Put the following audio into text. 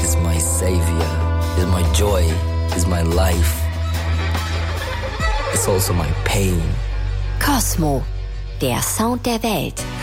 is my savior, is my joy, is my life. It's also my pain. Cosmo, der Sound der Welt.